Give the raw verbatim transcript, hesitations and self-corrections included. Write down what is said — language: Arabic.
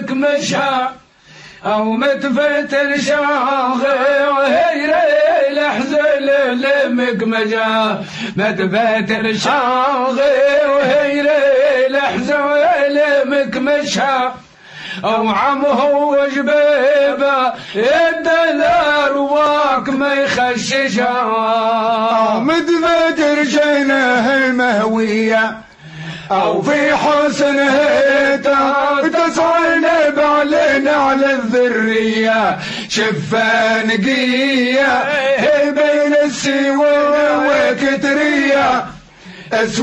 مكمشة أو متفتر شاغي لحزل المكمشة متفتر شاغي وهيري لحزل المكمشة أو عمه وجبيبه يدل أرواك ما يخششها متفتر جناه المهوية أو في حسنه تسعى نبع لنا على الذرية شفة نقية بين السوى وكترية